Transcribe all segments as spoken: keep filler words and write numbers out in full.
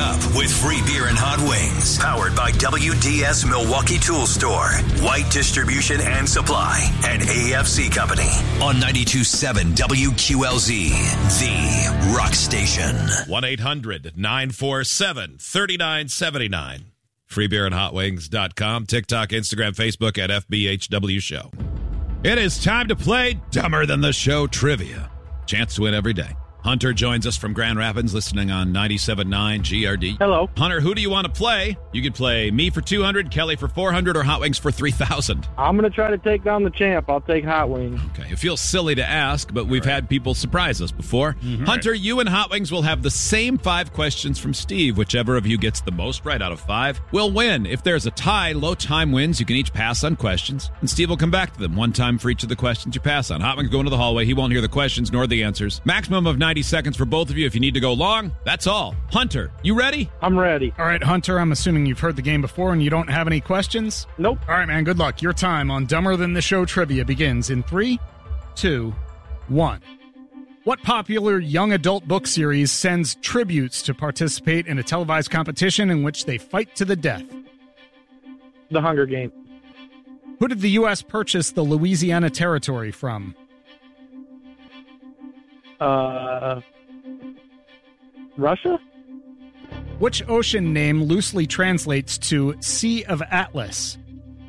up with free beer and hot wings. Powered by W D S Milwaukee Tool Store, White Distribution and Supply, and A F C Company. On ninety-two point seven W Q L Z, the rock station. one eight hundred nine four seven three nine seven nine. free beer and hot wings dot com. TikTok, Instagram, Facebook at F B H W Show. It is time to play Dumber Than the Show Trivia. Chance to win every day. Hunter joins us from Grand Rapids, listening on ninety-seven point nine G R D. Hello. Hunter, who do you want to play? You could play me for two hundred, Kelly for four hundred, or Hot Wings for three thousand. I'm going to try to take down the champ. I'll take Hot Wings. Okay, it feels silly to ask, but we've right. had people surprise us before. Mm-hmm. Hunter, right. you and Hot Wings will have the same five questions from Steve. Whichever of you gets the most right out of five will win. If there's a tie, low time wins. You can each pass on questions, and Steve will come back to them. One time for each of the questions you pass on. Hot Wings go into the hallway. He won't hear the questions nor the answers. Maximum of ninety seconds for both of you. If you need to go long, that's all. Hunter, you ready? I'm ready. All right, Hunter, I'm assuming you've heard the game before and you don't have any questions? Nope. All right, man, good luck. Your time on Dumber Than the Show Trivia begins in three, two, one. What popular young adult book series sends tributes to participate in a televised competition in which they fight to the death? The Hunger Games. Who did the U S purchase the Louisiana Territory from? Uh... Russia? Which ocean name loosely translates to Sea of Atlas?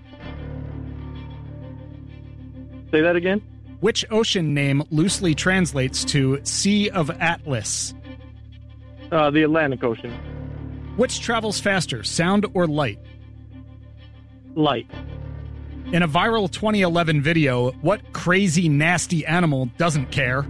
Say that again? Which ocean name loosely translates to Sea of Atlas? Uh, the Atlantic Ocean. Which travels faster, sound or light? Light. In a viral twenty eleven video, what crazy, nasty animal doesn't care?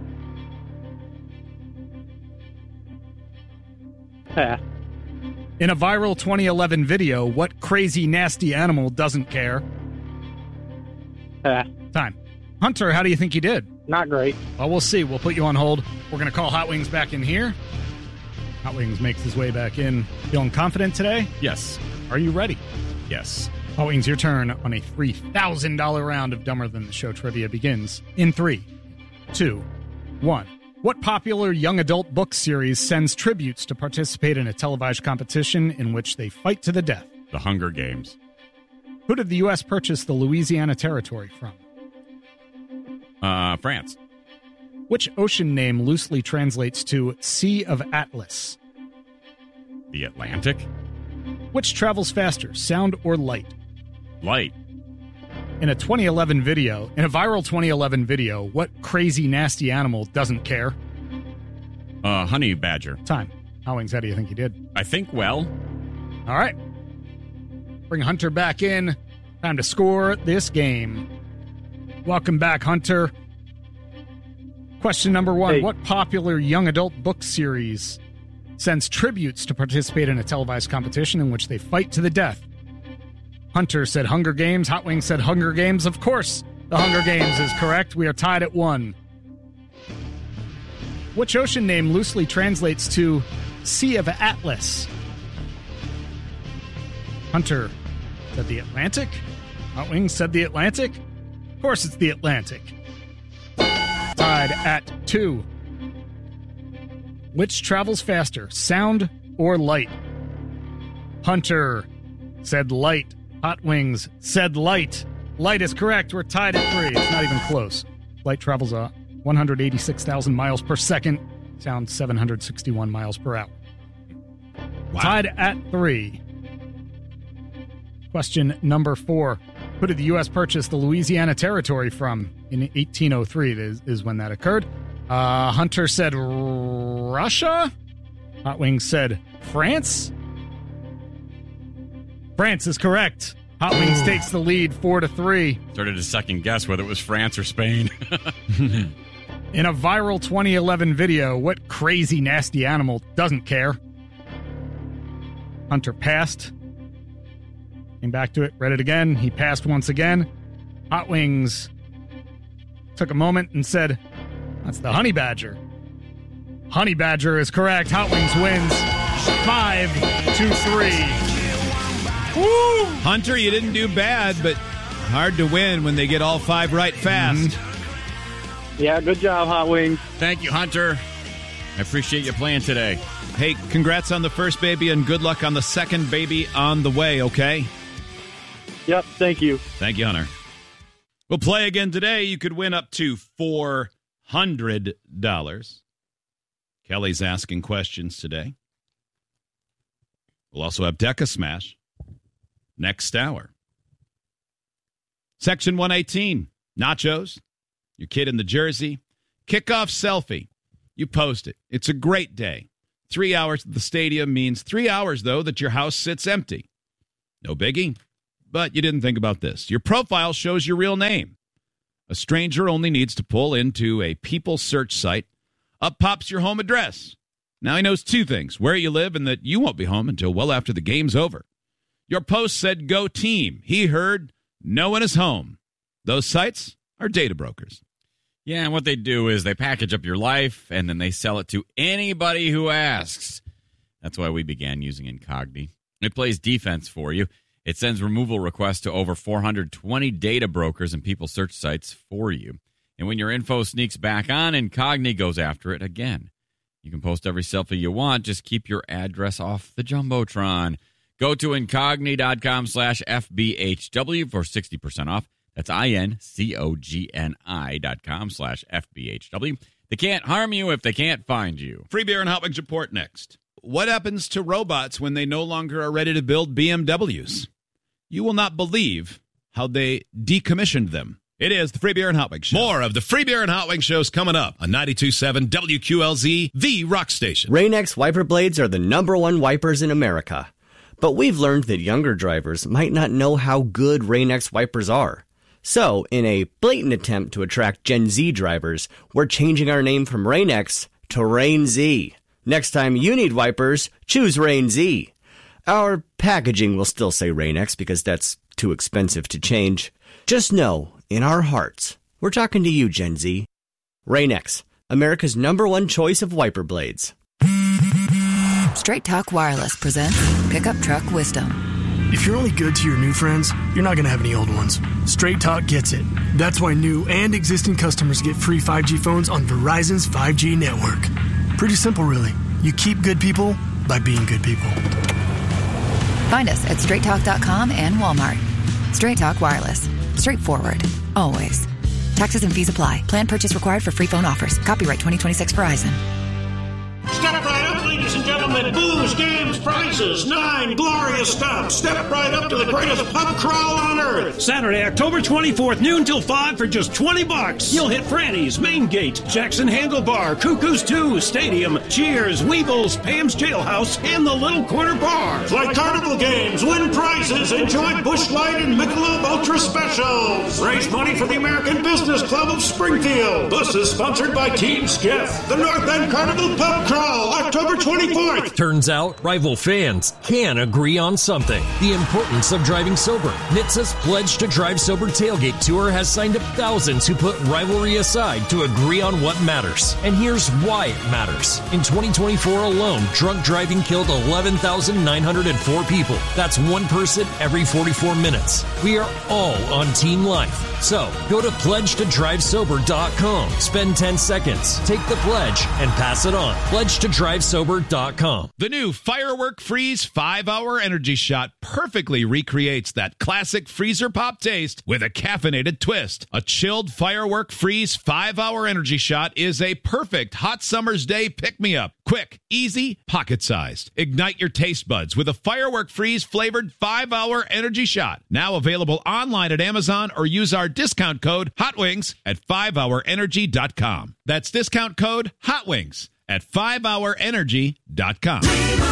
Pass. In a viral twenty eleven video, what crazy, nasty animal doesn't care? Pass. Time. Hunter, how do you think you did? Not great. Well, we'll see. We'll put you on hold. We're going to call Hot Wings back in here. Hot Wings makes his way back in. Feeling confident today? Yes. Are you ready? Yes. Hot Wings, your turn on a three thousand dollars round of Dumber Than the Show Trivia begins in three, two, one. What popular young adult book series sends tributes to participate in a televised competition in which they fight to the death? The Hunger Games. Who did the U S purchase the Louisiana Territory from? Uh, France. Which ocean name loosely translates to Sea of Atlas? The Atlantic. Which travels faster, sound or light? Light. In a twenty eleven video, in a viral twenty eleven video, what crazy, nasty animal doesn't care? Uh, honey badger. Time. Hot Wings, how do you think you did? I think well. All right. Bring Hunter back in. Time to score this game. Welcome back, Hunter. Question number one. Hey. What popular young adult book series sends tributes to participate in a televised competition in which they fight to the death? Hunter said Hunger Games. Hot Wings said Hunger Games. Of course, the Hunger Games is correct. We are tied at one. Which ocean name loosely translates to Sea of Atlas? Hunter said the Atlantic. Hot Wings said the Atlantic. Of course, it's the Atlantic. Tied at two. Which travels faster, sound or light? Hunter said light. Hot Wings said light. Light is correct. We're tied at three. It's not even close. Light travels uh, one hundred eighty-six thousand miles per second. Sound seven hundred sixty-one miles per hour. Wow. Tied at three. Question number four. Who did the U S purchase the Louisiana Territory from? In eighteen oh three is, is when that occurred. Uh, Hunter said Russia. Hot Wings said France. France is correct. Hot Wings takes the lead four to three. Started to second guess whether it was France or Spain. In a viral twenty eleven video, what crazy, nasty animal doesn't care? Hunter passed. Came back to it, read it again. He passed once again. Hot Wings took a moment and said, that's the honey badger. Honey badger is correct. Hot Wings wins five to three. Woo! Hunter, you didn't do bad, but hard to win when they get all five right fast. Mm-hmm. Yeah, good job, Hot Wings. Thank you, Hunter. I appreciate you playing today. Hey, congrats on the first baby and good luck on the second baby on the way, okay? Yep, thank you. Thank you, Hunter. We'll play again today. You could win up to four hundred dollars. Kelly's asking questions today. We'll also have Deca Smash next hour. Section one eighteen, nachos, your kid in the jersey, kickoff selfie. You post it. It's a great day. Three hours at the stadium means three hours, though, that your house sits empty. No biggie. But you didn't think about this. Your profile shows your real name. A stranger only needs to pull into a people search site. Up pops your home address. Now he knows two things, where you live and that you won't be home until well after the game's over. Your post said, go team. He heard, no one is home. Those sites are data brokers. Yeah, and what they do is they package up your life, and then they sell it to anybody who asks. That's why we began using Incogni. It plays defense for you. It sends removal requests to over four hundred twenty data brokers and people search sites for you. And when your info sneaks back on, Incogni goes after it again. You can post every selfie you want. Just keep your address off the Jumbotron. Go to Incogni.com slash FBHW for sixty percent off. That's I-N-C-O-G-N-I dot com slash F-B-H-W. They can't harm you if they can't find you. Free beer and hot wings report next. What happens to robots when they no longer are ready to build B M Ws? You will not believe how they decommissioned them. It is the Free Beer and Hot Wings Show. More of the Free Beer and Hot Wings shows coming up on ninety-two point seven W Q L Z, the rock station. Rain-X wiper blades are the number one wipers in America. But we've learned that younger drivers might not know how good Rain-X wipers are. So, in a blatant attempt to attract Gen Z drivers, we're changing our name from Rain-X to Rain Z. Next time you need wipers, choose Rain Z. Our packaging will still say Rain-X because that's too expensive to change. Just know, in our hearts, we're talking to you, Gen Z. Rain-X, America's number one choice of wiper blades. Straight Talk Wireless presents Pickup Truck Wisdom. If you're only good to your new friends, you're not going to have any old ones. Straight Talk gets it. That's why new and existing customers get free five G phones on Verizon's five G network. Pretty simple, really. You keep good people by being good people. Find us at straight talk dot com and Walmart. Straight Talk Wireless. Straightforward. Always. Taxes and fees apply. Plan purchase required for free phone offers. Copyright twenty twenty-six Verizon. Step right up, ladies and gentlemen. Booze, games, prizes, nine glorious stops. Step right up to the greatest pub crawl on earth. Saturday, October twenty-fourth, noon till five for just twenty bucks. You'll hit Franny's, Main Gate, Jackson Handlebar, Cuckoo's two, Stadium, Cheers, Weebles, Pam's Jailhouse, and the Little Corner Bar. Play carnival games, win prizes, enjoy Busch Light and Michelob Ultra specials. Raise money for the American Business Club of Springfield. This is sponsored by Team Skiff. The North End Carnival Pub Crawl. October twenty-fourth. Turns out rival fans can agree on something. The importance of driving sober. N H T S A's Pledge to Drive Sober Tailgate Tour has signed up thousands who put rivalry aside to agree on what matters. And here's why it matters. In twenty twenty-four alone, drunk driving killed eleven thousand nine hundred four people. That's one person every forty-four minutes. We are all on Team Life. So, go to pledge to drive sober dot com. Spend ten seconds, take the pledge, and pass it on. pledge to drive sober dot com. The new Firework Freeze five hour Energy Shot perfectly recreates that classic freezer pop taste with a caffeinated twist. A chilled Firework Freeze five hour Energy Shot is a perfect hot summer's day pick-me-up. Quick, easy, pocket-sized. Ignite your taste buds with a Firework Freeze flavored five hour Energy Shot. Now available online at Amazon or use our discount code HOTWINGS at five hour energy dot com. That's discount code HOTWINGS at five hour energy dot com.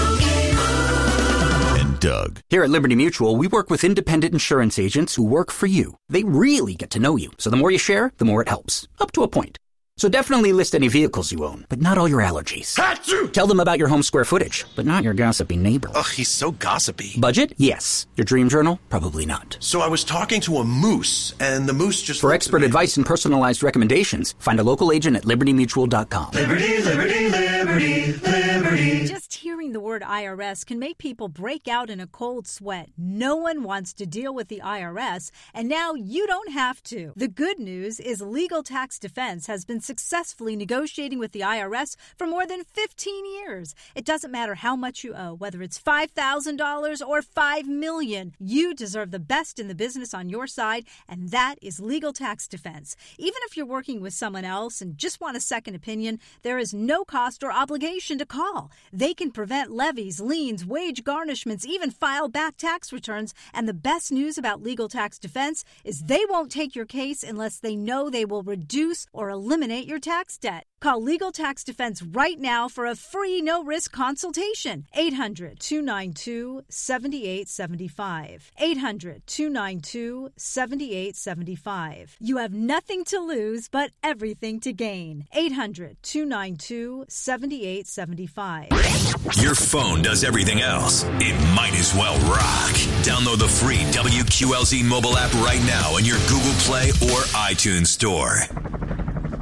And Doug. Here at Liberty Mutual, we work with independent insurance agents who work for you. They really get to know you, so the more you share, the more it helps. Up to a point. So definitely list any vehicles you own, but not all your allergies. Achoo! Tell them about your home square footage, but not your gossipy neighbor. Ugh, he's so gossipy. Budget? Yes. Your dream journal? Probably not. So I was talking to a moose, and the moose just... For expert advice and personalized recommendations, find a local agent at liberty mutual dot com. Liberty, liberty, liberty, liberty. Just hearing the the word I R S can make people break out in a cold sweat. No one wants to deal with the I R S, and now you don't have to. The good news is Legal Tax Defense has been successfully negotiating with the I R S for more than fifteen years. It doesn't matter how much you owe, whether it's five thousand dollars or five million dollars. You deserve the best in the business on your side, and that is Legal Tax Defense. Even if you're working with someone else and just want a second opinion, there is no cost or obligation to call. They can prevent levies, liens, wage garnishments, even file back tax returns. And the best news about Legal Tax Defense is they won't take your case unless they know they will reduce or eliminate your tax debt. Call Legal Tax Defense right now for a free no-risk consultation. eight hundred, two nine two, seven eight seven five. eight hundred, two nine two, seven eight seven five. You have nothing to lose but everything to gain. eight hundred, two nine two, seven eight seven five. Your phone does everything else. It might as well rock. Download the free W Q L Z mobile app right now in your Google Play or iTunes store.